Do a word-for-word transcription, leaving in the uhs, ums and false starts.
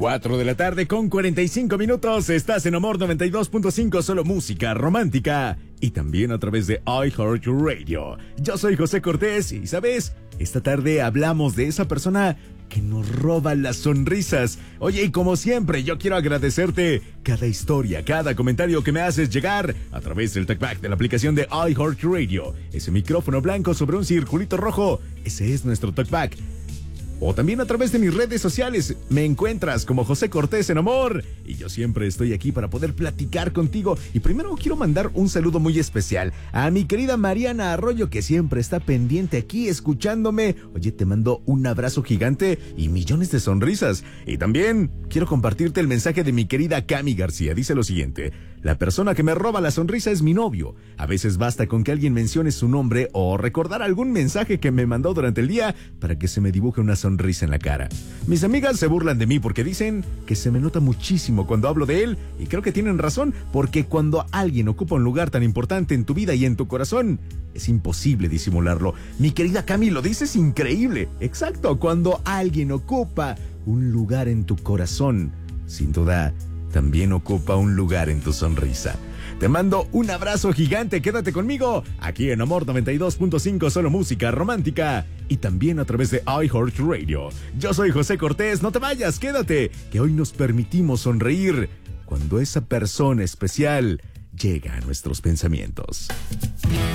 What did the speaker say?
cuatro de la tarde con cuarenta y cinco minutos. Estás en Amor noventa y dos punto cinco, solo música romántica. Y también a través de iHeartRadio. Yo soy José Cortés y, ¿sabes? Esta tarde hablamos de esa persona que nos roba las sonrisas. Oye, y como siempre, yo quiero agradecerte cada historia, cada comentario que me haces llegar a través del talkback de la aplicación de iHeartRadio. Ese micrófono blanco sobre un circulito rojo, ese es nuestro talkback. O también a través de mis redes sociales. Me encuentras como José Cortés en Amor. Y yo siempre estoy aquí para poder platicar contigo. Y primero quiero mandar un saludo muy especial a mi querida Mariana Arroyo, que siempre está pendiente aquí escuchándome. Oye, te mando un abrazo gigante y millones de sonrisas. Y también quiero compartirte el mensaje de mi querida Cami García. Dice lo siguiente: la persona que me roba la sonrisa es mi novio. A veces basta con que alguien mencione su nombre o recordar algún mensaje que me mandó durante el día para que se me dibuje una sonrisa sonrisa en la cara. Mis amigas se burlan de mí porque dicen que se me nota muchísimo cuando hablo de él, y creo que tienen razón, porque cuando alguien ocupa un lugar tan importante en tu vida y en tu corazón, es imposible disimularlo. Mi querida Cami, lo dices increíble. Exacto, cuando alguien ocupa un lugar en tu corazón, sin duda, también ocupa un lugar en tu sonrisa. Te mando un abrazo gigante, quédate conmigo, aquí en Amor noventa y dos punto cinco, solo música romántica, y también a través de iHeartRadio. Yo soy José Cortés, no te vayas, quédate, que hoy nos permitimos sonreír cuando esa persona especial llega a nuestros pensamientos.